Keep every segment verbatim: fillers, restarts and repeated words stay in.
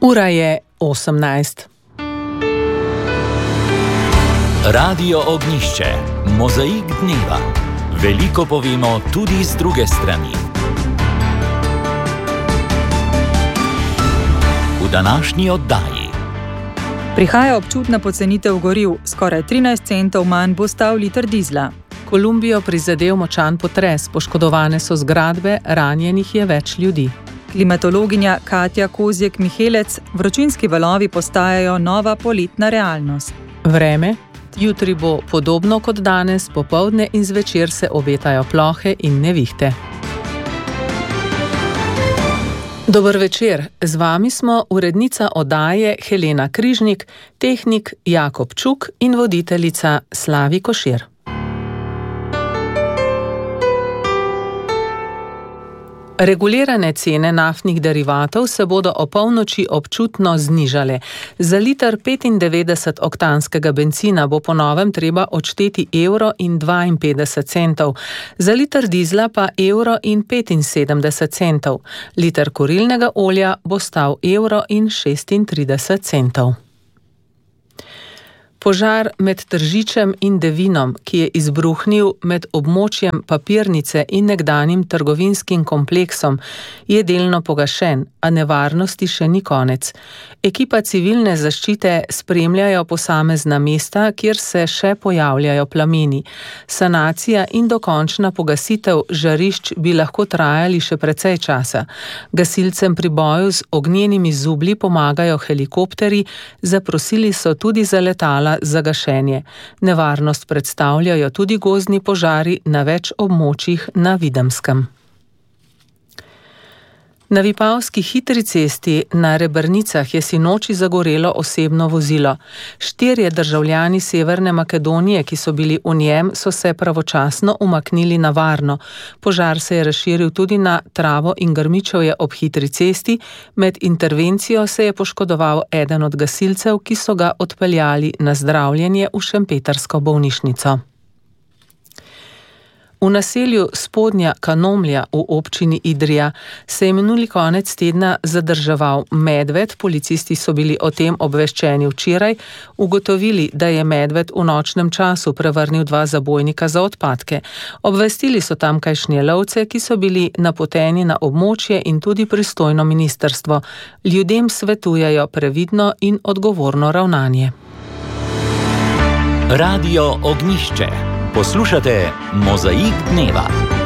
Ura je osemnajst. Radio Ognjišče, mozaik dneva. Veliko povemo tudi z druge strani. V današnji oddaji. Prihaja občutna pocenitev goriv, skoraj trinajst centov manj bo stal liter dizla. Kolumbijo prizadel močan potres, poškodovane so zgradbe, ranjenih je več ljudi. Klimatologinja Katja Kozjek-Mihelec, vročinski valovi postajajo nova poletna realnost. Vreme. Jutri bo podobno kot danes, popoldne in zvečer se obetajo plohe in nevihte. Dober večer, z vami smo urednica oddaje Helena Križnik, tehnik Jakob Čuk in voditeljica Slavi Košir. Regulirane cene naftnih derivatov se bodo opolnoči občutno znižale. Za liter petindevetdeset oktanskega bencina bo po novem treba odšteti evro in dvainpetdeset centov, za liter dizla pa evro in petinsedemdeset centov. Liter kurilnega olja bo stal evro in šestintrideset centov. Požar med Tržičem in Devinom, ki je izbruhnil med območjem papirnice in nekdanjim trgovinskim kompleksom, je delno pogašen, a nevarnosti še ni konec. Ekipa civilne zaščite spremljajo posamezna mesta, kjer se še pojavljajo plameni. Sanacija in dokončna pogasitev žarišč bi lahko trajali še precej časa. Gasilcem pri boju z ognjenimi zublji pomagajo helikopterji, zaprosili so tudi za letala za gašenje. Nevarnost predstavljajo tudi gozdni požari na več območjih na Videmskem. Na Vipavski hitri cesti na Rebrnicah je sinoči zagorelo osebno vozilo. Štirje državljani Severne Makedonije, ki so bili v njem, so se pravočasno umaknili na varno. Požar se je razširil tudi na Travo in Grmičevje ob hitri cesti. Med intervencijo se je poškodoval eden od gasilcev, ki so ga odpeljali na zdravljenje v šempetrsko bolnišnico. V naselju Spodnja Kanomlja v občini Idrija se je minuli konec tedna zadrževal medved. Policisti so bili o tem obveščeni včeraj, ugotovili, da je medved v nočnem času prevrnil dva zabojnika za odpadke. Obvestili so tamkajšnje lovce, ki so bili napoteni na območje in tudi pristojno ministrstvo. Ljudem svetujejo previdno in odgovorno ravnanje. Radio Ognjišče. Poslušate mozaik dneva.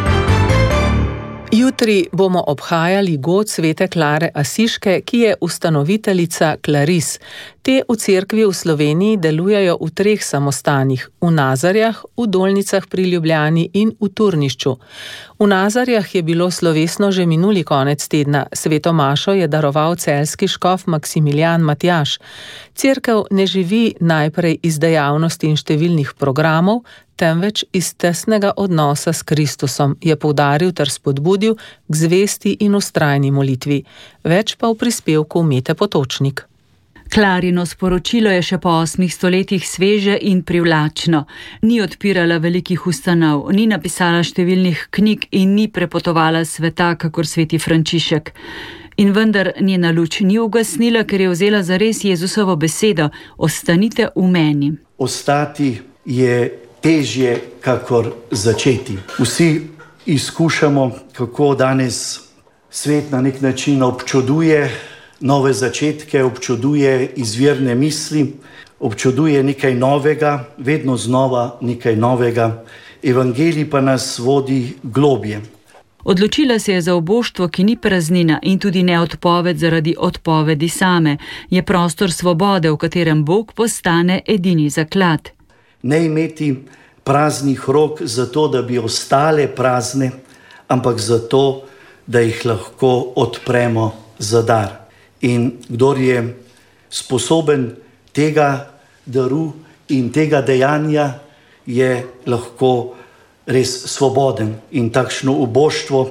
Jutri bomo obhajali god svete Klare Asiške, ki je ustanoviteljica Klaris. Te v cerkvi v Sloveniji delujejo v treh samostanih, v Nazarjah, v Dolnicah pri Ljubljani in v Turnišču. V Nazarjah je bilo slovesno že minuli konec tedna. Sveto mašo je daroval celjski škof Maksimilijan Matjaž. Cerkev ne živi najprej iz dejavnosti in številnih programov, temveč iz tesnega odnosa s Kristusom, je poudaril ter spodbudil k zvesti in vztrajni molitvi. Več pa v prispevku Mete Potočnik. Klarino sporočilo je še po osmih stoletjih sveže in privlačno. Ni odpirala velikih ustanov, ni napisala številnih knjig in ni prepotovala sveta, kakor sveti Frančišek. In vendar njena luč ni ugasnila, ker je vzela zares Jezusovo besedo: ostanite v meni. Ostati je težje, kakor začeti. Vsi izkušamo, kako danes svet na nek način občuduje nove začetke, občuduje izvirne misli, občuduje nekaj novega, vedno znova nekaj novega. Evangelij pa nas vodi globje. Odločila se je za oboštvo, ki ni praznina in tudi ne odpoved zaradi odpovedi same. Je prostor svobode, v katerem Bog postane edini zaklad. Ne imeti praznih rok zato, da bi ostale prazne, ampak zato, da jih lahko odpremo za dar. In kdor je sposoben tega daru in tega dejanja, je lahko res svoboden. In takšno uboštvo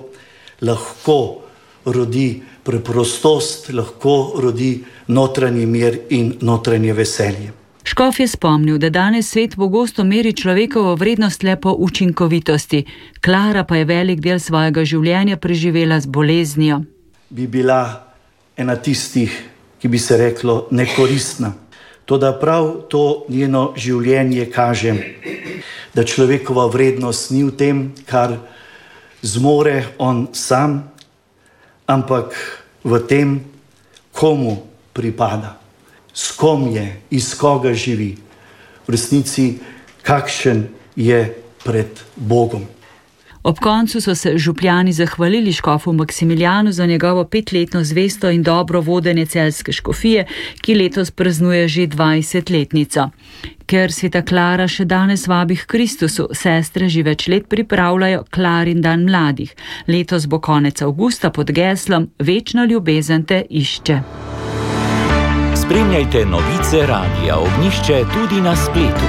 lahko rodi preprostost, lahko rodi notranji mir in notranje veselje. Škof je spomnil, da danes svet pogosto meri človekovo vrednost le po učinkovitosti. Klara pa je velik del svojega življenja preživela z boleznijo. Bi bila ena tistih ki bi se reklo nekoristna. Toda prav to njeno življenje kaže, da človekova vrednost ni v tem, kar zmore on sam, ampak v tem, komu pripada, s kom je, iz koga živi, v resnici kakšen je pred Bogom. Ob koncu so se župljani zahvalili škofu Maksimilijanu za njegovo petletno zvesto in dobro vodenje celjske škofije, ki letos praznuje že dvajsetletnico. Ker sveta Klara še danes vabi k Kristusu, sestre že več let pripravljajo Klarin dan mladih. Letos bo konec avgusta pod geslom Večna ljubezen te išče. Spremljajte novice Radia Ognjišče tudi na spletu.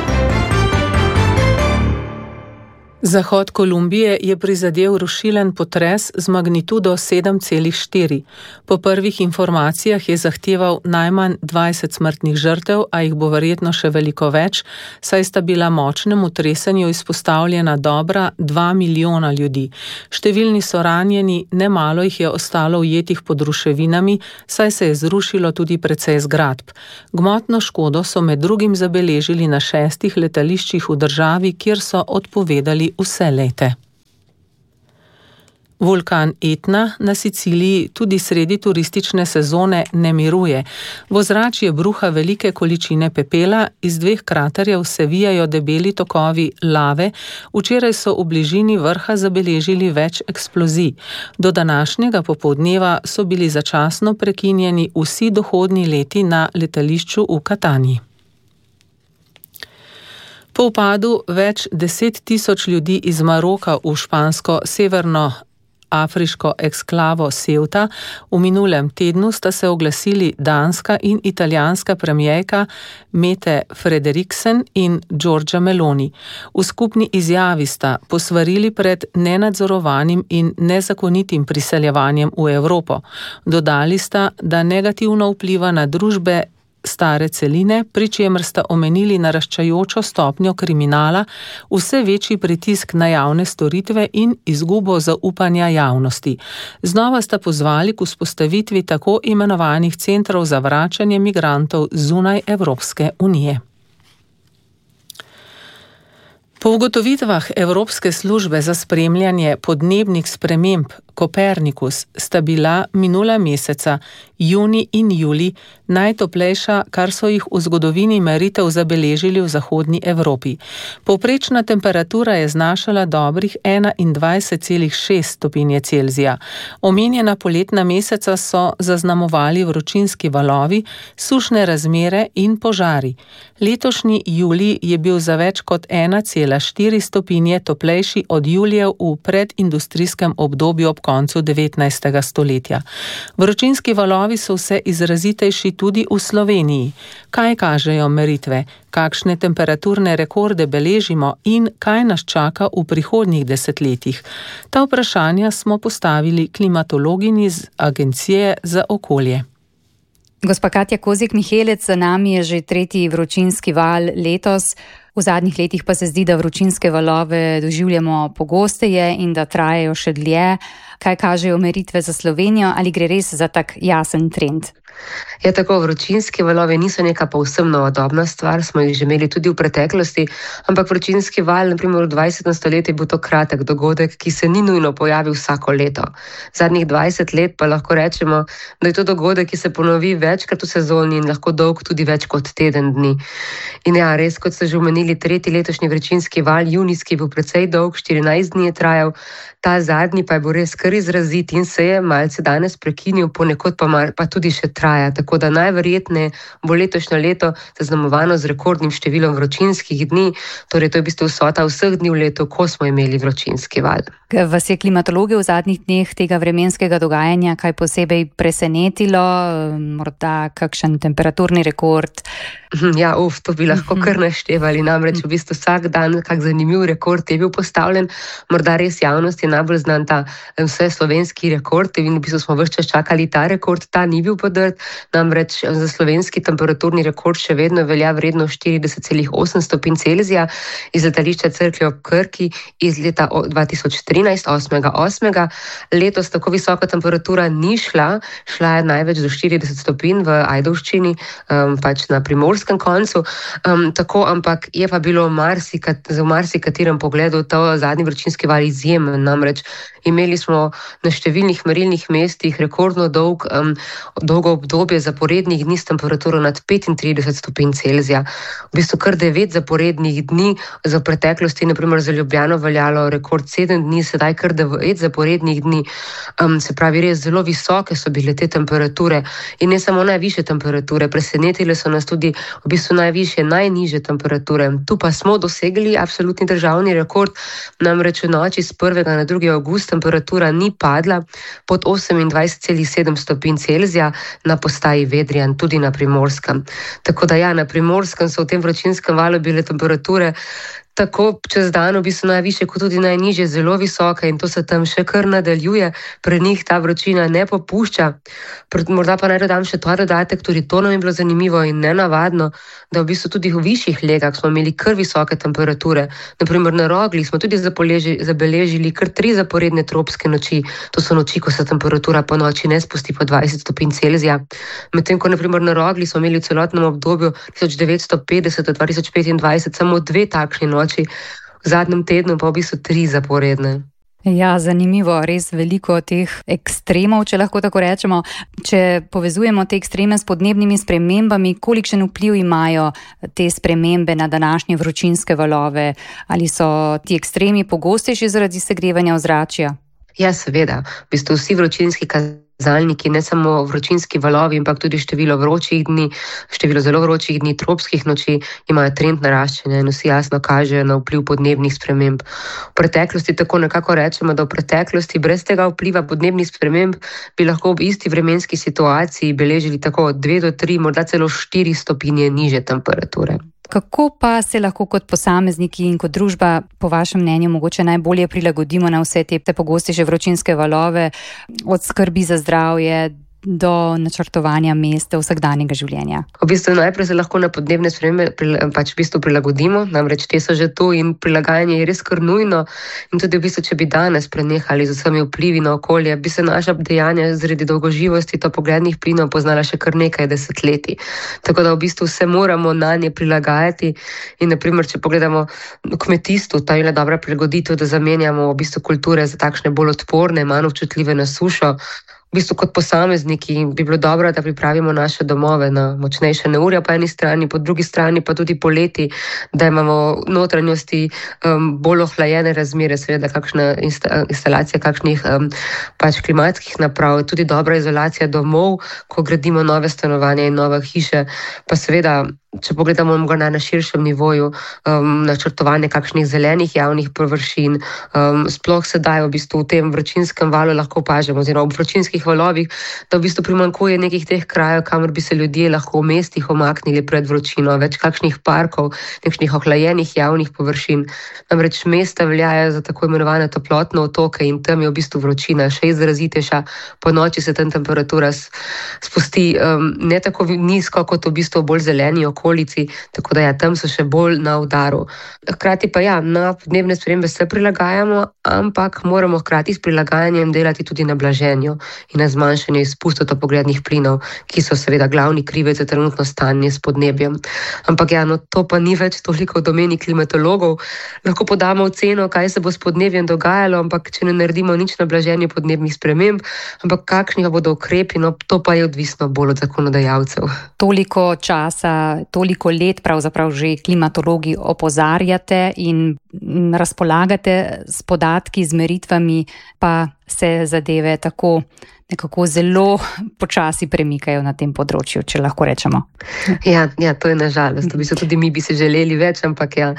Zahod Kolumbije je prizadel rušilen potres z magnitudo sedem celih štiri. Po prvih informacijah je zahteval najmanj dvajset smrtnih žrtev, a jih bo verjetno še veliko več, saj sta bila močnemu tresenju izpostavljena dobra dva milijona ljudi. Številni so ranjeni, nemalo jih je ostalo ujetih pod ruševinami, saj se je zrušilo tudi precej zgradb. Gmotno škodo so med drugim zabeležili na šestih letališčih v državi, kjer so odpovedali vse lete. Vulkan Etna na Siciliji tudi sredi turistične sezone ne miruje. V ozračje bruha velike količine pepela, iz dveh kraterjev se vijajo debeli tokovi lave, včeraj so v bližini vrha zabeležili več eksplozij. Do današnjega popoldneva so bili začasno prekinjeni vsi dohodni leti na letališču v Katanji. Po upadu več deset tisoč ljudi iz Maroka v špansko severnoafriško eksklavo Ceuta v minulem tednu sta se oglasili danska in italijanska premierka Mette Frederiksen in Giorgia Meloni. V skupni izjavi sta posvarili pred nenadzorovanim in nezakonitim priseljevanjem v Evropo. Dodali sta, da negativno vpliva na družbe stare celine, pri čemer sta omenili naraščajočo stopnjo kriminala, vse večji pritisk na javne storitve in izgubo zaupanja javnosti. Znova sta pozvali k vzpostavitvi tako imenovanih centrov za vračanje migrantov zunaj Evropske unije. Po ugotovitvah Evropske službe za spremljanje podnebnih sprememb Kopernikus sta bila minula meseca, junij in julij, najtoplejša, kar so jih v zgodovini meritev zabeležili v zahodni Evropi. Povprečna temperatura je znašala dobrih enaindvajset celih šest stopinje Celzija. Omenjena poletna meseca so zaznamovali vročinski valovi, sušne razmere in požari. Letošnji julij je bil za več kot ena cela štiri stopinje toplejši od julijev v predindustrijskem obdobju ob koncu devetnajstega stoletja. Vročinski valovi so vse izrazitejši tudi v Sloveniji. Kaj kažejo meritve? Kakšne temperaturne rekorde beležimo in kaj nas čaka v prihodnjih desetletjih? Ta vprašanja smo postavili klimatologini z Agencije za okolje. Gospa Katja Kozik-Mihelec, za nami je že tretji vročinski val letos. V zadnjih letih pa se zdi, da vročinske valove doživljamo pogosteje in da trajajo še dlje. Kaj kažejo meritve za Slovenijo, ali gre res za tak jasen trend? Ja, tako vročinski valovi niso neka povsem novodobna stvar, smo jih že imeli tudi v preteklosti, ampak vročinski val, na primer v dvajsetem stoletju, je bil to kratek dogodek, ki se ni nujno pojavil vsako leto. Zadnjih dvajset let pa lahko rečemo, da je to dogodek, ki se ponovi večkrat v sezoni in lahko dolg tudi več kot teden dni. In ja, res, kot ste že omenili, tretji letošnji vročinski val, junijski, bil precej dolg, štirinajst dni je trajal, ta zadnji pa je bil res kar izrazit in se je malce danes prekinil, ponekod pa, mar, pa tudi še traja. Tako da najverjetneje bo letošnje leto zaznamovano z rekordnim številom vročinskih dni, torej to je v bistvu vsota vseh dni v letu, ko smo imeli vročinski val. Vas je klimatologe v zadnjih dneh tega vremenskega dogajanja kaj posebej presenetilo, morda kakšen temperaturni rekord? Ja, uf, to bi lahko kar naštevali, namreč v bistvu vsak dan kak zanimiv rekord je bil postavljen. Morda res javnost je najbolj znan ta vse slovenski rekord in v bistvu smo ves čas čakali ta rekord, ta ni bil podrt, namreč za slovenski temperaturni rekord še vedno velja vredno štirideset celih osem stopinj Celzija iz letališča Cerklje ob Krki iz leta dva tisoč tri. trinajst, osmega osmega Letos tako visoka temperatura ni šla, šla je največ do štirideset stopinj v Ajdovščini, um, pač na primorskem koncu, um, tako, ampak je pa bilo v marsikat, v marsikaterem pogledu to zadnji vročinski val izjemen, namreč imeli smo na številnih merilnih mestih rekordno dolg, um, dolgo obdobje zaporednih dni s temperaturo nad petintrideset stopinj Celzija. V bistvu kar devet zaporednih dni, za preteklosti, naprimer za Ljubljano veljalo rekord sedem dni, sedaj kar devet zaporednih dni, um, se pravi res zelo visoke so bile te temperature in ne samo najvišje temperature, presenetile so nas tudi v bistvu najvišje, najnižje temperature. Tu pa smo dosegli absolutni državni rekord, namreč v noči s prvega na drugi avgust temperatura ni padla pod osemindvajset celih sedem stopinj Celzija na postaji Vedrijan, tudi na Primorskem. Tako da ja, na Primorskem so v tem vročinskem valu bile temperature tako čez dan v bistvu najvišje kot tudi najnižje zelo visoke in to se tam še kar nadaljuje, pri njih ta vročina ne popušča. Morda pa naj dodam še ta dodatek, tudi to nam je bilo zanimivo in nenavadno, da v bistvu tudi v višjih legah smo imeli kar visoke temperature. Naprimer na Rogli smo tudi zabeležili kar tri zaporedne tropske noči, to so noči, ko se temperatura po noči ne spusti po dvajset stopinj Celzija. Medtem ko naprimer na Rogli smo imeli v celotnem obdobju tisoč devetsto petdeset do dva tisoč petindvajset samo dve takšni noči, v zadnjem tednu pa v bistvu tri zaporedne. Ja, zanimivo, res veliko teh ekstremov, če lahko tako rečemo. Če povezujemo te ekstreme s podnebnimi spremembami, kolikšen vpliv imajo te spremembe na današnje vročinske valove? Ali so ti ekstremi pogostejši zaradi segrevanja ozračja? Ja, seveda. V bistvu vsi vročinski kazalniki, ne samo vročinski valovi, ampak tudi število vročih dni, število zelo vročih dni, tropskih noči, imajo trend naraščanja in vsi jasno kažejo na vpliv podnebnih sprememb. V preteklosti tako nekako rečemo, da v preteklosti brez tega vpliva podnebnih sprememb bi lahko v isti vremenski situaciji beležili tako dve do tri, morda celo štiri stopinje nižje temperature. Kako pa se lahko kot posamezniki in kot družba, po vašem mnenju, mogoče najbolje prilagodimo na vse te, te pogostejše vročinske valove, od skrbi za zdravje do načrtovanja mesta vsakdanjega življenja? V bistvu najprej se lahko na podnebne spremembe pač v bistvu prilagodimo, namreč te so že tu in prilagajanje je res kar nujno in tudi v bistvu, če bi danes prenehali z vsemi vplivi na okolje, bi se naša dejanja zaradi dolgoživosti topoglednih plinov poznala še kar nekaj desetletij. Tako da v bistvu se moramo na nje prilagajati in naprimer, če pogledamo kmetijstvo, ta je le dobra prilagoditev, da zamenjamo v bistvu kulture za takšne bolj odporne, manj občutljive na sušo. V bistvu kot posamezniki bi bilo dobro, da pripravimo naše domove na močnejše neurja po eni strani, po drugi strani pa tudi poleti, da imamo notranjosti um, bolj ohlajene razmere, seveda kakšna insta, instalacija kakšnih um, pač klimatskih naprav, tudi dobra izolacija domov, ko gradimo nove stanovanja in nove hiše, pa seveda, če pogledamo na širšem nivoju, um, načrtovanje kakšnih zelenih javnih površin, um, sploh sedaj v bistvu v tem vročinskem valu lahko opažamo, oziroma v vročinskih valovih, da v bistvu primanjkuje nekih teh krajev, kamor bi se ljudje lahko v mestih omaknili pred vročino, več kakšnih parkov, nekšnih ohlajenih javnih površin. Namreč mesta veljajo za tako imenovane toplotne otoke in tam je v bistvu vročina še izrazitejša, po noči se tam temperatura spusti um, ne tako nizko kot v bistvu bolj zeleni okolici, tako da ja, tam so še bolj na udaru. Hkrati pa ja, na podnebne spremembe se prilagajamo, ampak moramo hkrati s prilagajanjem delati tudi na blaženju in na zmanjšanju izpustov toplogrednih plinov, ki so seveda glavni krivec za trenutno stanje s podnebjem. Ampak ja, no, to pa ni več toliko v domeni klimatologov. Lahko podamo oceno, kaj se bo s podnebjem dogajalo, ampak če ne naredimo nič na blaženju podnebnih sprememb, ampak kakšni bodo ukrepi, no, to pa je odvisno bolj od zakonodajalcev. Toliko časa, toliko let pravzaprav že klimatologi opozarjate in razpolagate s podatki, z meritvami, pa se zadeve tako nekako zelo počasi premikajo na tem področju, če lahko rečemo. Ja, ja, to je nažalost. V bistvu tudi mi bi se želeli več, ampak ja,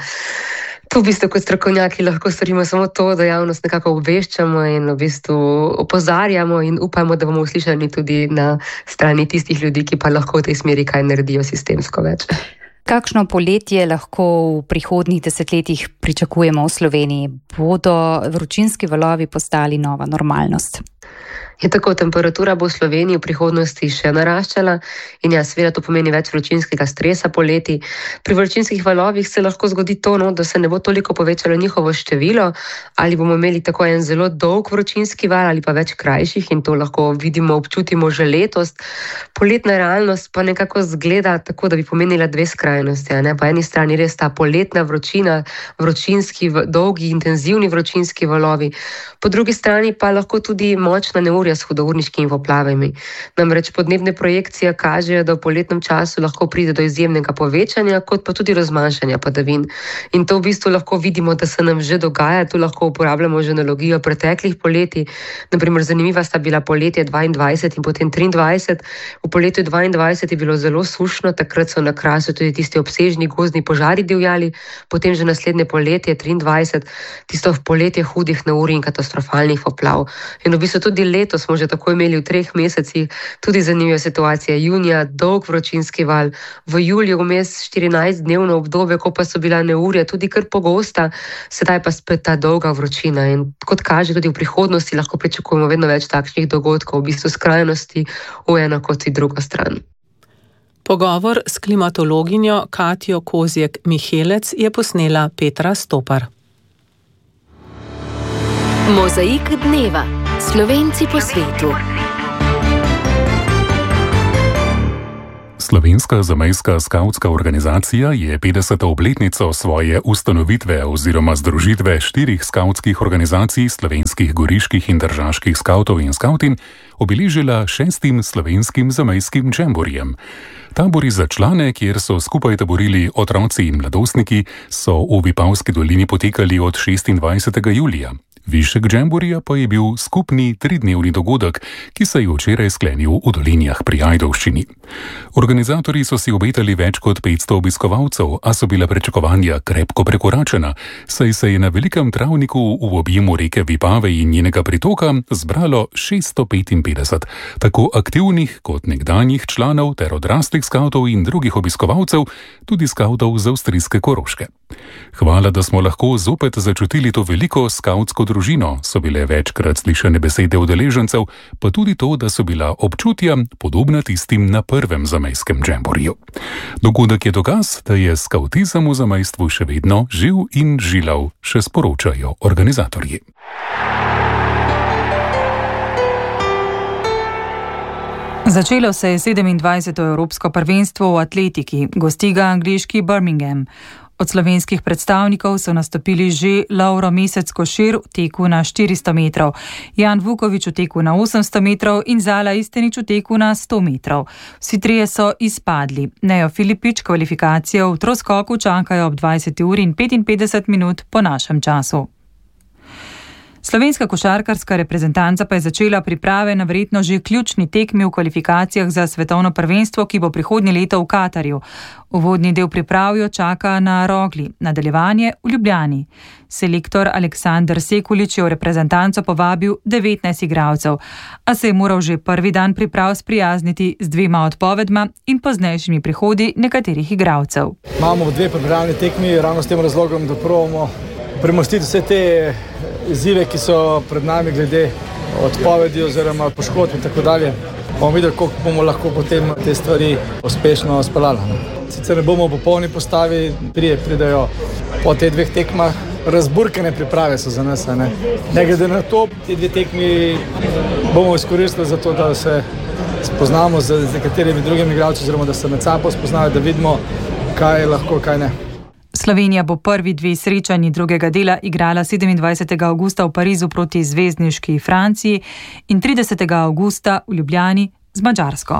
to v bistvu kot strokovnjaki lahko storimo samo to, da javnost nekako obveščamo in v bistvu opozarjamo in upamo, da bomo uslišani tudi na strani tistih ljudi, ki pa lahko v tej smeri kaj naredijo sistemsko več. Kakšno poletje lahko v prihodnjih desetletjih pričakujemo v Sloveniji? Bodo vročinski valovi postali nova normalnost? Je tako, temperatura bo v Sloveniji v prihodnosti še naraščala in ja, seveda to pomeni več vročinskega stresa poleti. Pri vročinskih valovih se lahko zgodi to, no, da se ne bo toliko povečalo njihovo število, ali bomo imeli tako en zelo dolg vročinski val ali pa več krajših in to lahko vidimo, občutimo že letos. Poletna realnost pa nekako zgleda tako, da bi pomenila dve skrajnosti. Ne? Po eni strani res ta poletna vročina, vročinski, dolgi, intenzivni vročinski valovi, po drugi strani pa lahko tudi močna neurja s hudourniškimi poplavami. Namreč podnebne projekcije kažejo, da v poletnem času lahko pride do izjemnega povečanja, kot pa tudi do zmanjšanja padavin. In to v bistvu lahko vidimo, da se nam že dogaja, tu lahko uporabljamo že analogijo preteklih poletij. Naprimer, zanimiva sta bila poletje dvaindvajset in potem triindvajset. V poletju dvaindvajset je bilo zelo sušno, takrat so na Krasu tudi tisti obsežni gozdni požari divjali, potem že naslednje poletje triindvajset, tisto v poletje hudih neurij in katastrofalnih poplav. In v bistvu tudi letos smo že tako imeli v treh mesecih tudi zanimiva situacija. Junija dolg vročinski val, v juliju vmes štirinajstdnevno obdobje, ko pa so bila neurja tudi kar pogosta, sedaj pa spet ta dolga vročina. In kot kaže, tudi v prihodnosti lahko pričakujemo vedno več takšnih dogodkov, v bistvu skrajnosti v eno kot in drugo stran. Pogovor s klimatologinjo Katjo Kozjek-Mihelec je posnela Petra Stopar. Mozaik dneva. Slovenci po svetu. Slovenska zamejska skavtska organizacija je petdeseto obletnico svoje ustanovitve oziroma združitve štirih skavtskih organizacij slovenskih goriških in tržaških skavtov in skavtin obeležila šestim slovenskim zamejskim džemborijem. Tabori za člane, kjer so skupaj taborili otroci in mladostniki, so v Vipavski dolini potekali od šestindvajsetega julija. Višek džemborija pa je bil skupni tridnevni dogodek, ki se je včeraj sklenil v Dolinjah pri Ajdovščini. Organizatorji so si obetali več kot petsto obiskovalcev, a so bila pričakovanja krepko prekoračena, saj se je na velikem travniku v objemu reke Vipave in njenega pritoka zbralo šeststo petinpetdeset tako aktivnih kot nekdanjih članov ter odraslih skavtov in drugih obiskovalcev, tudi skavtov z avstrijske Koroške. Hvala, da smo lahko zopet začutili to veliko skavtsko družino, so bile večkrat slišane besede udeležencev, pa tudi to, da so bila občutja podobna tistim na prvem zamejskem džemboriju. Dogodek je dokaz, da je skavtizem v zamejstvu še vedno živ in žilav, še sporočajo organizatorji. Začelo se je sedemindvajseto Evropsko prvenstvo v atletiki, gosti ga angleški Birmingham. Od slovenskih predstavnikov so nastopili že Lovro Mesec Košir v teku na štiristo metrov, Jan Vukovič v teku na osemsto metrov in Zala Istenič v teku na sto metrov. Vsi trije so izpadli. Nejo Filipič kvalifikacijo v troskoku čakajo ob dvajseti uri in petinpetdeset minut po našem času. Slovenska košarkarska reprezentanca pa je začela priprave na verjetno že ključni tekmi v kvalifikacijah za svetovno prvenstvo, ki bo prihodnje leto v Katarju. Uvodni del priprav jo čaka na Rogli, nadaljevanje v Ljubljani. Selektor Aleksandar Sekulič je v reprezentanco povabil devetnajst igralcev, a se je moral že prvi dan priprav sprijazniti z dvema odpovedma in poznejšimi prihodi nekaterih igralcev. Imamo dve pripravljeni tekmi, ravno s tem razlogom, da probamo premostiti vse te izzive, ki so pred nami glede odpovedi oziroma poškodb in tako dalje. Bomo videli, koliko bomo lahko potem te stvari uspešno speljali. Sicer ne bomo v popolni postavi, prije pridejo po teh dveh tekmah. Razburkane priprave so za nas. Ne, ne glede na to, te dve tekmi bomo izkoristili za to, da se spoznamo z nekaterimi drugimi igralci oziroma da se med sabo spoznajo, da vidimo, kaj je lahko, kaj ne. Slovenija bo prvi dve srečanji drugega dela igrala sedemindvajsetega avgusta v Parizu proti zvezdniški Franciji in tridesetega avgusta v Ljubljani z Madžarsko.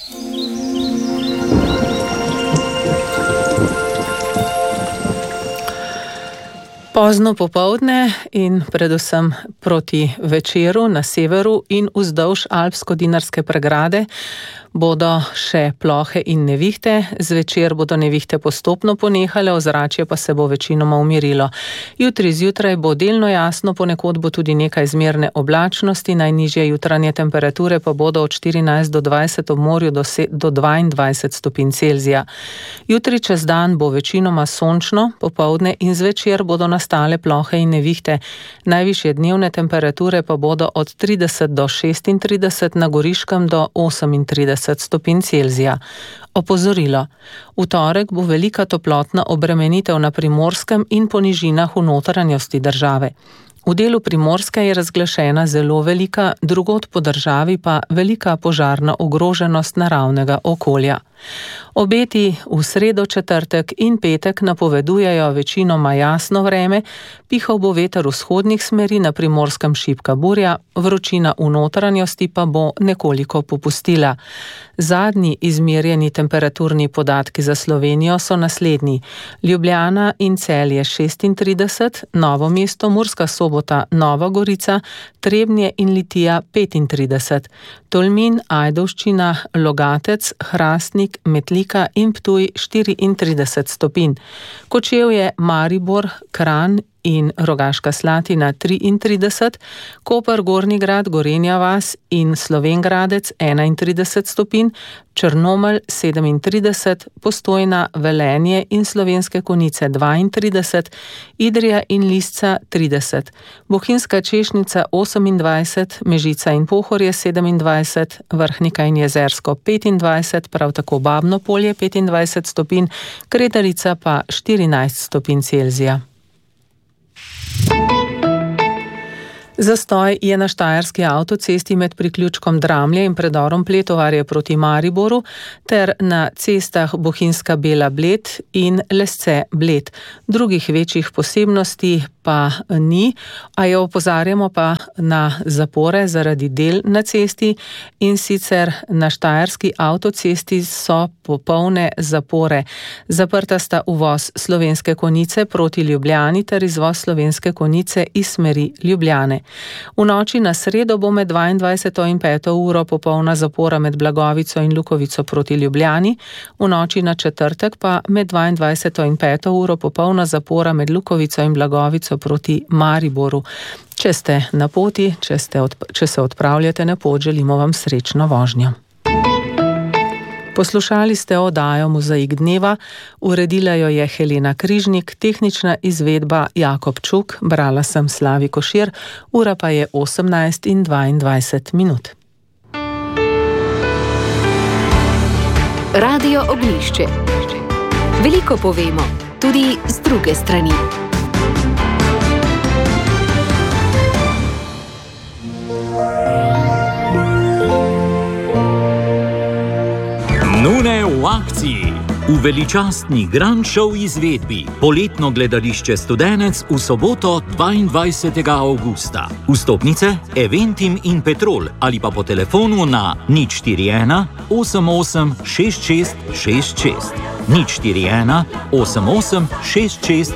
Pozno popoldne in predvsem proti večeru na severu in vzdolž alpsko-dinarske pregrade bodo še plohe in nevihte. Zvečer bodo nevihte postopno ponehale, ozračje pa se bo večinoma umirilo. Jutri zjutraj bo delno jasno, ponekod bo tudi nekaj zmerne oblačnosti, najnižje jutranje temperature pa bodo od štirinajst do dvajset ob morju do, do dvaindvajset stopinj Celzija. Jutri čez dan bo večinoma sončno, popoldne in zvečer bodo nastale ostale plohe in nevihte. Najvišje dnevne temperature pa bodo od trideset do šestintrideset, na Goriškem do osemintrideset stopinj Celzija. Opozorilo. V torek bo velika toplotna obremenitev na Primorskem in po nižinah v notranjosti države. V delu Primorske je razglašena zelo velika, drugod po državi pa velika požarna ogroženost naravnega okolja. Obeti v sredo, četrtek in petek napovedujejo večinoma jasno vreme, pihal bo veter vzhodnih smeri, na Primorskem šibka burja, vročina v notranjosti pa bo nekoliko popustila. Zadnji izmerjeni temperaturni podatki za Slovenijo so naslednji. Ljubljana in Celje šestintrideset, Novo mesto, Murska Sobota, Nova Gorica, Trebnje in Litija petintrideset, Tolmin, Ajdovščina, Logatec, Hrastnik, Metlika in Ptuj štiriintrideset stopinj. Kočevje, Maribor, Kranj in Rogaška Slatina triintrideset, Koper, Gornji Grad, Gorenja vas in Slovenj Gradec enaintrideset stopinj, Črnomelj sedemintrideset, Postojna, Velenje in Slovenske Konjice dvaintrideset, Idrija in Lisca trideset, Bohinjska Češnica osemindvajset, Mežica in Pohorje sedemindvajset, Vrhnika in Jezersko petindvajset, prav tako Babno Polje petindvajset stopinj, Kredarica pa štirinajst stopinj Celzija. Zastoj je na štajerski avtocesti med priključkom Dramlje in predorom Pletovarje proti Mariboru ter na cestah Bohinjska Bela Bled in Lesce Bled. Drugih večjih posebnosti pa ni, a jo opozarjamo pa na zapore zaradi del na cesti, in sicer na štajerski avtocesti so popolne zapore. Zaprta sta uvoz Slovenske Konjice proti Ljubljani ter izvoz Slovenske Konjice iz smeri Ljubljane. V noči na sredo bo med dvaindvajseto in peto uro popolna zapora med Blagovico in Lukovico proti Ljubljani, v noči na četrtek pa med dvaindvajseto in peto uro popolna zapora med Lukovico in Blagovico proti Mariboru. Če ste na poti, če, ste odp- če se odpravljate na pot, želimo vam srečno vožnjo. Poslušali ste oddajo Mozaik dneva, uredila jo je Helena Križnik, tehnična izvedba Jakob Čuk, brala sem Slavi Košir, ura pa je osemnajst in dvaindvajset minut. Radio Ognjišče. Veliko povemo, tudi z druge strani. Nune v akciji. V veličastni Grand Show izvedbi poletno gledališče Studenec v soboto dvaindvajsetega avgusta. Vstopnice Eventim in Petrol ali pa po telefonu na nič štiri ena osem osem šest šest šest šest. nič štiri ena osem osem šest šest